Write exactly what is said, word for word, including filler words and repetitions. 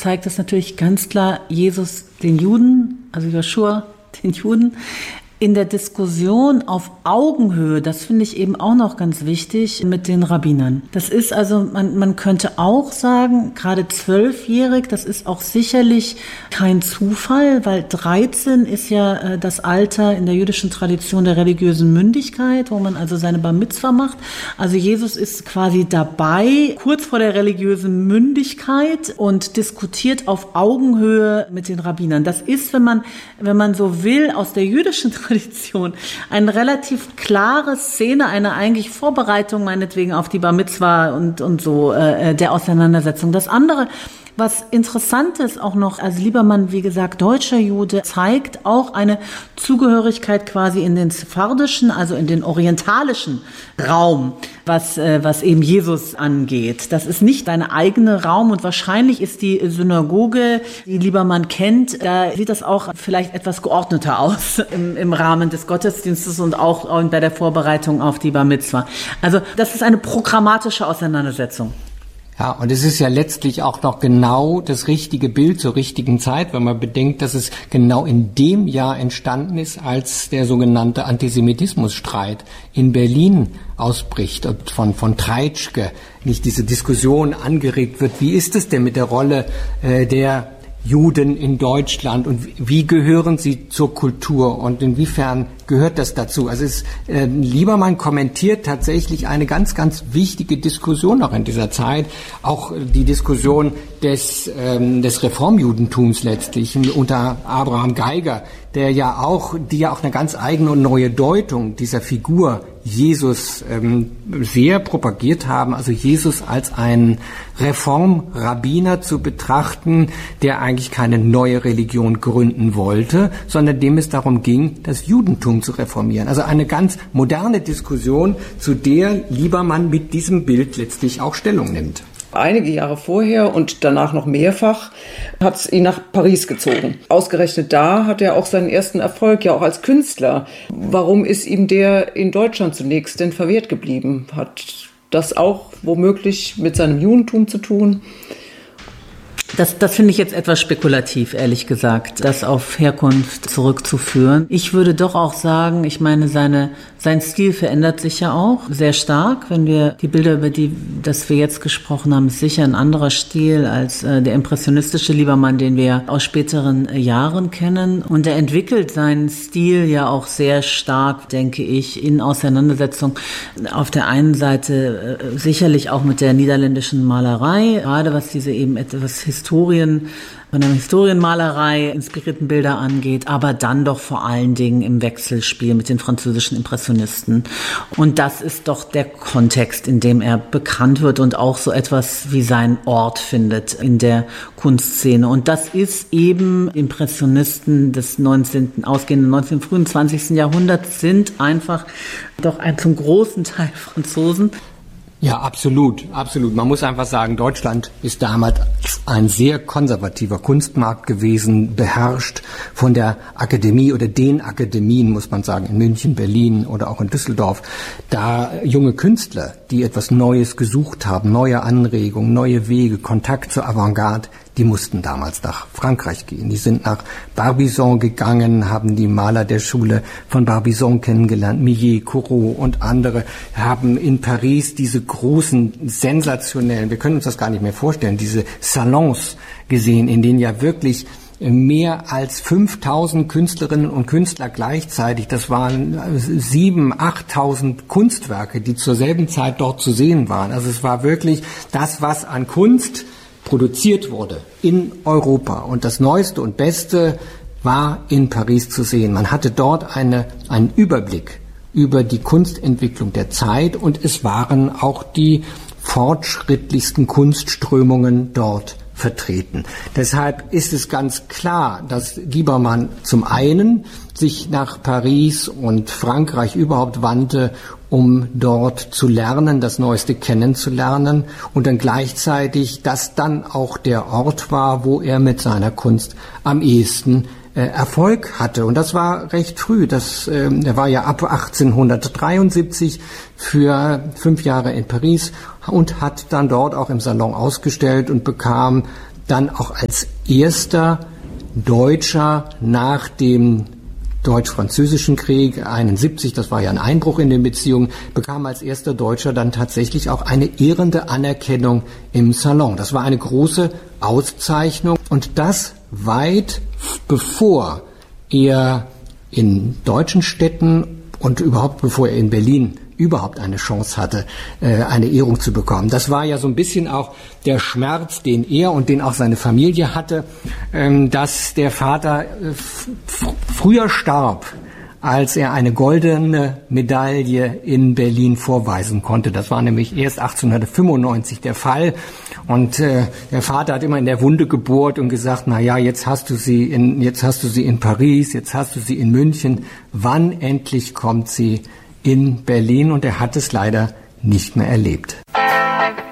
zeigt es natürlich ganz klar Jesus den Juden, also Joshua den Juden, in der Diskussion auf Augenhöhe, das finde ich eben auch noch ganz wichtig, mit den Rabbinern. Das ist also, man, man könnte auch sagen, gerade zwölfjährig, das ist auch sicherlich kein Zufall, weil dreizehn ist ja äh, das Alter in der jüdischen Tradition der religiösen Mündigkeit, wo man also seine Bar Mitzvah macht. Also Jesus ist quasi dabei, kurz vor der religiösen Mündigkeit und diskutiert auf Augenhöhe mit den Rabbinern. Das ist, wenn man, wenn man so will, aus der jüdischen Tradition Tradition. Eine relativ klare Szene, eine eigentlich Vorbereitung meinetwegen auf die Bar Mitzvah und, und so äh, der Auseinandersetzung. Das andere, was interessant ist auch noch, als Liebermann, wie gesagt, deutscher Jude, zeigt auch eine Zugehörigkeit quasi in den sephardischen, also in den orientalischen Raum, was, äh, was eben Jesus angeht. Das ist nicht dein eigener Raum und wahrscheinlich ist die Synagoge, die Liebermann kennt, da sieht das auch vielleicht etwas geordneter aus im, im Rahmen des Gottesdienstes und auch bei der Vorbereitung auf die Bar Mitzvah. Also das ist eine programmatische Auseinandersetzung. Ja, und es ist ja letztlich auch noch genau das richtige Bild zur richtigen Zeit, wenn man bedenkt, dass es genau in dem Jahr entstanden ist, als der sogenannte Antisemitismusstreit in Berlin ausbricht und von, von Treitschke nicht diese Diskussion angeregt wird. Wie ist es denn mit der Rolle äh, der Juden in Deutschland und wie gehören sie zur Kultur und inwiefern gehört das dazu? Also es, äh, Liebermann kommentiert tatsächlich eine ganz, ganz wichtige Diskussion auch in dieser Zeit, auch die Diskussion des, ähm, des Reformjudentums letztlich unter Abraham Geiger, der ja auch, die ja auch eine ganz eigene und neue Deutung dieser Figur Jesus ähm, sehr propagiert haben, also Jesus als einen Reformrabbiner zu betrachten, der eigentlich keine neue Religion gründen wollte, sondern dem es darum ging, das Judentum zu reformieren. Also eine ganz moderne Diskussion, zu der Liebermann mit diesem Bild letztlich auch Stellung nimmt. Einige Jahre vorher und danach noch mehrfach hat es ihn nach Paris gezogen. Ausgerechnet da hat er auch seinen ersten Erfolg, ja auch als Künstler. Warum ist ihm der in Deutschland zunächst denn verwehrt geblieben? Hat das auch womöglich mit seinem Judentum zu tun? Das, das finde ich jetzt etwas spekulativ, ehrlich gesagt, das auf Herkunft zurückzuführen. Ich würde doch auch sagen, ich meine, seine, sein Stil verändert sich ja auch sehr stark. Wenn wir die Bilder, über die das wir jetzt gesprochen haben, ist sicher ein anderer Stil als äh, der impressionistische Liebermann, den wir aus späteren äh, Jahren kennen. Und er entwickelt seinen Stil ja auch sehr stark, denke ich, in Auseinandersetzung auf der einen Seite äh, sicherlich auch mit der niederländischen Malerei, gerade was diese eben etwas Historien, von der Historienmalerei inspirierten Bilder angeht, aber dann doch vor allen Dingen im Wechselspiel mit den französischen Impressionisten. Und das ist doch der Kontext, in dem er bekannt wird und auch so etwas wie seinen Ort findet in der Kunstszene. Und das ist eben Impressionisten des neunzehnten, ausgehenden neunzehnten, frühen zwanzigsten Jahrhunderts sind einfach doch ein zum großen Teil Franzosen. Ja, absolut, absolut. Man muss einfach sagen, Deutschland ist damals ein sehr konservativer Kunstmarkt gewesen, beherrscht von der Akademie oder den Akademien, muss man sagen, in München, Berlin oder auch in Düsseldorf. Da junge Künstler, die etwas Neues gesucht haben, neue Anregungen, neue Wege, Kontakt zur Avantgarde, die mussten damals nach Frankreich gehen. Die sind nach Barbizon gegangen, haben die Maler der Schule von Barbizon kennengelernt, Millet, Corot und andere, haben in Paris diese großen, sensationellen, wir können uns das gar nicht mehr vorstellen, diese Salons gesehen, in denen ja wirklich mehr als fünftausend Künstlerinnen und Künstler gleichzeitig, das waren siebentausend, achttausend Kunstwerke, die zur selben Zeit dort zu sehen waren. Also es war wirklich das, was an Kunst produziert wurde in Europa. Und das Neueste und Beste war in Paris zu sehen. Man hatte dort eine, einen Überblick über die Kunstentwicklung der Zeit und es waren auch die fortschrittlichsten Kunstströmungen dort vertreten. Deshalb ist es ganz klar, dass Liebermann zum einen sich nach Paris und Frankreich überhaupt wandte, um dort zu lernen, das Neueste kennenzulernen und dann gleichzeitig das dann auch der Ort war, wo er mit seiner Kunst am ehesten äh, Erfolg hatte. Und das war recht früh. Das, äh, er war ja ab achtzehnhundertdreiundsiebzig für fünf Jahre in Paris und hat dann dort auch im Salon ausgestellt und bekam dann auch als erster Deutscher nach dem Deutsch-Französischen Krieg einundsiebzig, das war ja ein Einbruch in den Beziehungen, bekam als erster Deutscher dann tatsächlich auch eine ehrende Anerkennung im Salon. Das war eine große Auszeichnung und das weit bevor er in deutschen Städten und überhaupt bevor er in Berlin überhaupt eine Chance hatte, eine Ehrung zu bekommen. Das war ja so ein bisschen auch der Schmerz, den er und den auch seine Familie hatte, dass der Vater früher starb, als er eine goldene Medaille in Berlin vorweisen konnte. Das war nämlich erst achtzehnhundertfünfundneunzig der Fall. Und äh, der Vater hat immer in der Wunde gebohrt und gesagt, na ja, jetzt hast du sie in, jetzt hast du sie in Paris, jetzt hast du sie in München. Wann endlich kommt sie in Berlin? Und er hat es leider nicht mehr erlebt.